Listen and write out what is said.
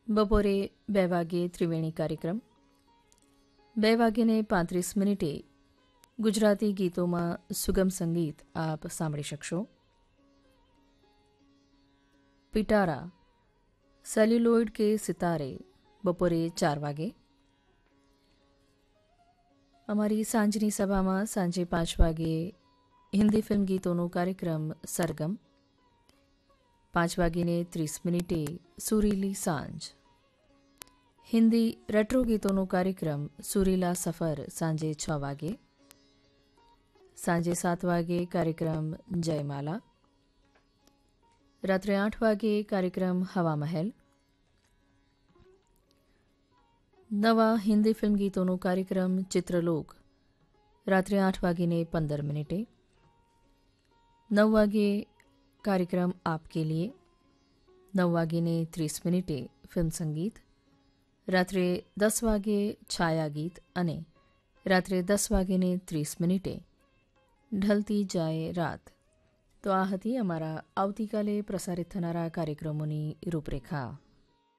બપોરે 2 વાગ્યે ત્રિવેણી કાર્યક્રમ, 2:35 ગુજરાતી ગીતોમાં સુગમ સંગીત આપ સાંભળી શકશો. પિટારા સેલ્યુલોઇડ કે સિતારે બપોરે 4 વાગે. અમારી સાંજની સભામાં સાંજે 5 વાગ્યે હિન્દી ફિલ્મ ગીતોનો કાર્યક્રમ સરગમ, 5:30 સુરીલી સાંજ. હિન્દી રેટ્રો ગીતોનો કાર્યક્રમ સુરીલા સફર સાંજે 6 વાગે. સાંજે 7 વાગ્યે કાર્યક્રમ જયમાલા. રાત્રે 8 વાગ્યે કાર્યક્રમ હવા મહેલ. નવા હિન્દી ફિલ્મ ગીતોનો કાર્યક્રમ ચિત્રલોક રાત્રે 8:15. 9 વાગ્યે કાર્યક્રમ આપકે લીએ. 9:30 ફિલ્મ સંગીત. રાત્રે 10 વાગ્યે છાયા ગીત અને રાત્રે 10:30 ઢલતી જાય રાત. તો આ હતી અમારા આવતીકાલે પ્રસારિત થનારા કાર્યક્રમોની રૂપરેખા.